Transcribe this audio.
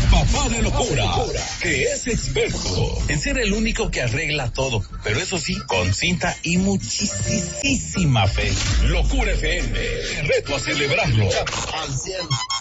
papá de locura, que es experto en ser el único que arregla todo, pero eso sí, con cinta y muchísima fe. Locura FM, te reto a celebrarlo al 100.